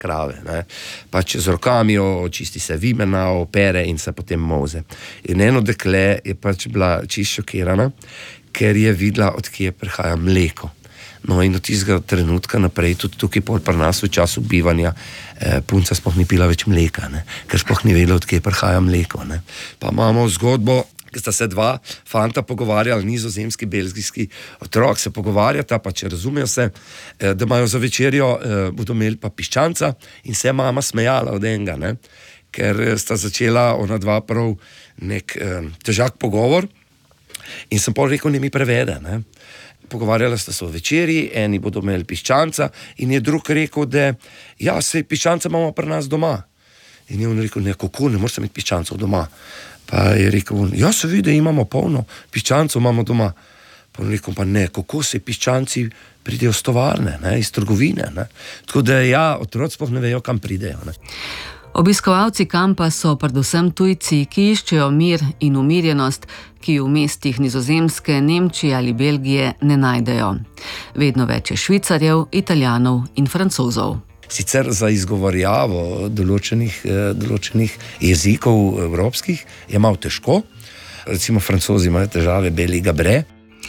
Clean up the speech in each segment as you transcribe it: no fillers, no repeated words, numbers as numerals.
krave, ne. Pač z rokami očisti se vimena, opere in se potem moze. In eno dekle je pač bila čisto šokirana, ker je videla, od kje prihaja mleko. No, in od tistega trenutka naprej, tudi tukaj pri nas v času bivanja, punca sploh ni pila več mleka, ne, ker sploh ni vedela, od kje prihaja mleko, ne. Pa imamo zgodbo, ki sta se dva fanta pogovarjali, nizozemski, belgijski otrok se pogovarjata, pa če razumejo se, da imajo za večerjo, bodo imeli pa piščanca in se je mama smejala od enega, ne, ker sta začela ona dva prav nek težak pogovor in sem pol rekel, ne mi prevede, ne. Pogovarjala sta se o večerji, eni bodo imeli piščanca in je drug rekel, da ja, sej piščanca imamo pri nas doma. In je on rekel, ne, kako, ne morate imeti piščancov doma. Pa je rekel, ja, se vidi, imamo polno piščancov, imamo doma. Pa je rekel, pa ne, kako se piščanci pridejo z tovarne, ne, iz trgovine, ne. Tako da ja, otroci sploh ne vejo, kam pridejo, ne. Obiskovalci kampa so predvsem tujci, ki iščejo mir in umirjenost, ki v mestih Nizozemske, Nemčije ali Belgije ne najdejo. Vedno več je Švicarjev, Italijanov in Francozov. Sicer za izgovarjavo določenih jezikov evropskih je malo težko. Recimo Francozi imajo težave Beli Gabre.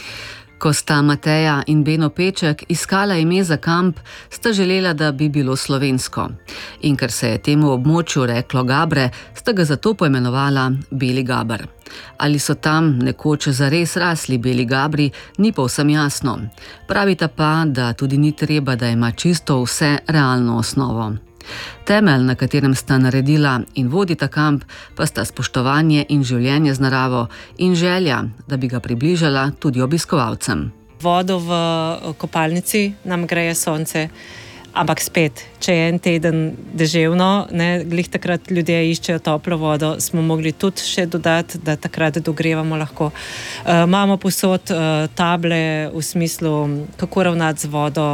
Ko sta Mateja in Beno Peček iskala ime za kamp, sta želela, da bi bilo slovensko. In ker se je temu območju reklo Gabre, sta ga zato poimenovala Beli Gaber. Ali so tam nekoč zares rasli beli gabri, ni povsem jasno. Pravita pa, da tudi ni treba, da ima čisto vse realno osnovo. Temelj, na katerem sta naredila in vodita kamp, pa sta spoštovanje in življenje z naravo in želja, da bi ga približala tudi obiskovalcem. Vodo v kopalnici nam greje sonce, ampak spet, če je en teden deževno, ne, glih takrat ljudje iščejo toplo vodo, smo mogli tudi še dodati, da takrat dogrevamo lahko. Imamo posod table v smislu, kako ravnati z vodo.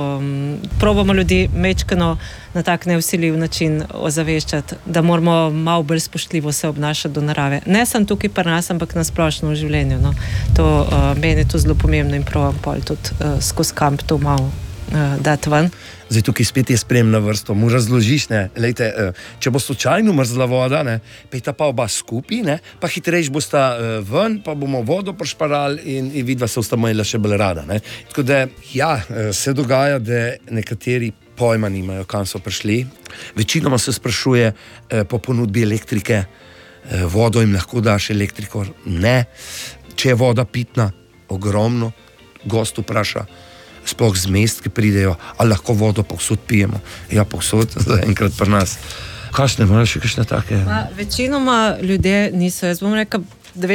Probamo ljudi mečkano na tak nevsiljiv način ozaveščati, da moramo malo bolj spoštljivo se obnašati do narave. Ne samo tukaj pri nas, ampak na splošno v življenju. No. Meni je to zelo pomembno in probam pol tudi skozi kamp to malo dati ven. Zdaj tukaj spet je spremna vrsto, mu razložiš, ne, lejte, če bo slučajno mrzla voda, ne, pejta pa oba skupaj, ne, pa hitrejš bosta ven, pa bomo vodo prišparali in vidva se bosta imela še bolj rada, ne. Tako da, ja, se dogaja, da nekateri pojma nimajo, kam so prišli. Večinoma se sprašuje po ponudbi elektrike, vodo jim lahko daš, elektriko ne. Če je voda pitna, ogromno, gost vpraša, sploh z mest, ki pridejo, ali lahko vodo povsod pijemo. Ja, povsod, enkrat pri nas. Kakšne imajo še kakšne take? Večinoma ljudje niso. Jaz bom rekel,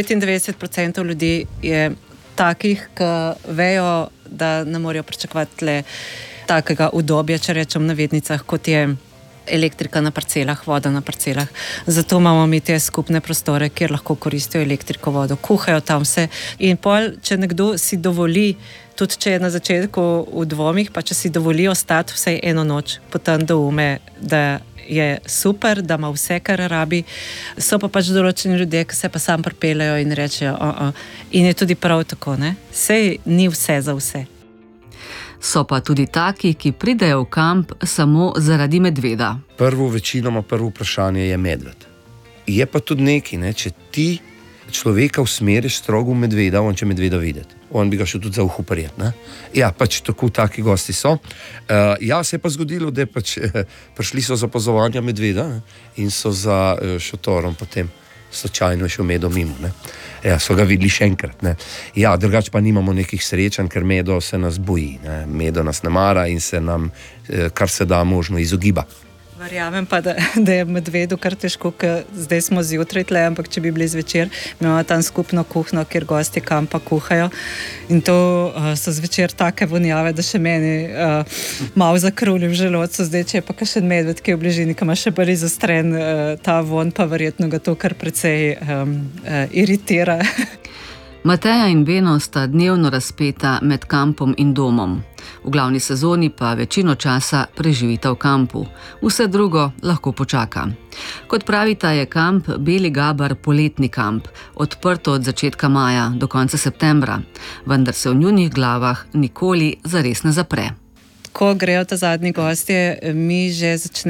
99% ljudi je takih, ki vejo, da ne morejo pričakovati le takega udobja, če rečem na navednicah, kot je elektrika na parcelah, voda na parcelah. Zato imamo mi te skupne prostore, kjer lahko koristijo elektriko, vodo, kuhajo tam vse. In pol, če nekdo si dovoli, tudi če je na začetku v dvomih, pa če si dovoli ostati vsaj eno noč, potem doume, da je super, da ima vse, kar rabi. So pa pač določeni ljudje, ki se pa sam pripeljejo in rečejo, in je tudi prav tako, ne? Sej ni vse za vse. So pa tudi taki, ki pridejo v kamp samo zaradi medveda. Prvo vprašanje je medved. Je pa tudi nekaj, ne, če ti človeka usmeriš strogo v medveda, on če medveda videti. On bi ga šel tudi za uho prijet, ne. Ja, pač tako taki gosti so. Ja, se je pa zgodilo, da pač prišli so za opazovanja medveda, ne, in so za šotorom potem slučajno šel medo mimo, ne. Ja, so ga videli še enkrat, ne. Ja, drugače pa nimamo nekih srečanj, ker medo se nas boji, ne. Medo nas ne mara in se nam, kar se da možno, izogiba. Verjamem pa, da je medvedu kar težko, ker zdaj smo zjutraj tle, ampak če bi bili zvečer, imamo tam skupno kuhno, kjer gosti kampa kuhajo. In to so zvečer take vonjave, da še meni malo zakruli v želodcu. Zdaj, če je pa kakšen medved, ki je v bližini, ki ima še bolj izostren ta von, pa verjetno ga to kar precej iritira. Mateja in Beno sta dnevno razpeta med kampom in domom. V glavni sezoni pa večino časa preživita v kampu. Vse drugo lahko počaka. Kot pravita, je kamp Beli Gaber poletni kamp, odprto od začetka maja do konca septembra, vendar se v njunih glavah nikoli zares ne zapre. ko grejo ta zadnji gostje, mi že začnemo